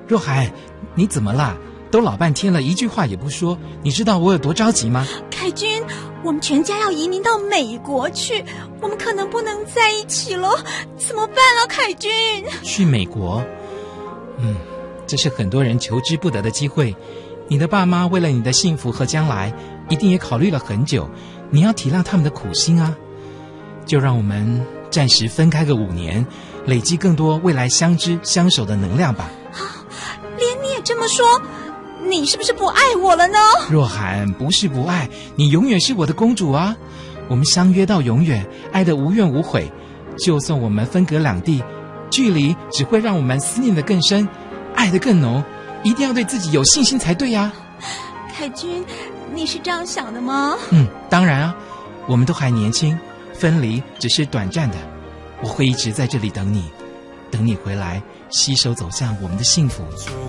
若涵，你怎么啦？都老半天了，一句话也不说，你知道我有多着急吗？ 凯君，我们全家要移民到美国去，我们可能不能在一起了，怎么办啊，凯君？ 去美国？这是很多人求之不得的机会。你的爸妈为了你的幸福和将来，一定也考虑了很久，你要体谅他们的苦心啊。就让我们暂时分开个5年，累积更多未来相知相守的能量吧。 连你也这么说，你是不是不爱我了呢？ 若涵，不是不爱，你永远是我的公主啊！我们相约到永远，爱得无怨无悔。就算我们分隔两地，距离只会让我们思念得更深，爱得更浓。一定要对自己有信心才对啊！ 凯君，你是这样想的吗？ 当然啊，我们都还年轻，分离只是短暂的。我会一直在这里等你，等你回来，携手走向我们的幸福。 烛